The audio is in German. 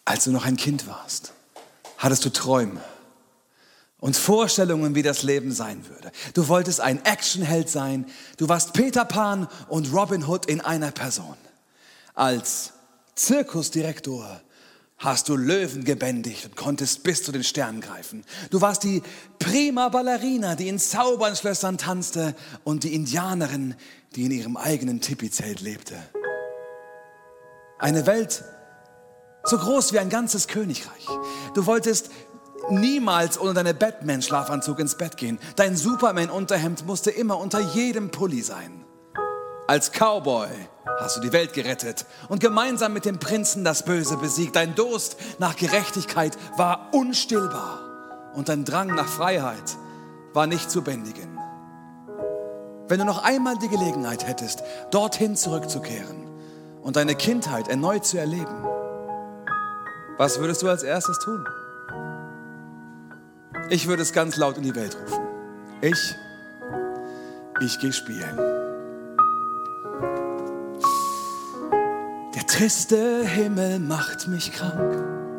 Als du noch ein Kind warst, hattest du Träume und Vorstellungen, wie das Leben sein würde. Du wolltest ein Actionheld sein. Du warst Peter Pan und Robin Hood in einer Person. Als Zirkusdirektor hast du Löwen gebändigt und konntest bis zu den Sternen greifen. Du warst die prima Ballerina, die in Zaubernschlössern tanzte, und die Indianerin, die in ihrem eigenen Tipizelt lebte. Eine Welt so groß wie ein ganzes Königreich. Du wolltest niemals ohne deinen Batman-Schlafanzug ins Bett gehen. Dein Superman-Unterhemd musste immer unter jedem Pulli sein. Als Cowboy hast du die Welt gerettet und gemeinsam mit dem Prinzen das Böse besiegt. Dein Durst nach Gerechtigkeit war unstillbar und dein Drang nach Freiheit war nicht zu bändigen. Wenn du noch einmal die Gelegenheit hättest, dorthin zurückzukehren und deine Kindheit erneut zu erleben, was würdest du als erstes tun? Ich würde es ganz laut in die Welt rufen. Ich gehe spielen. Der triste Himmel macht mich krank.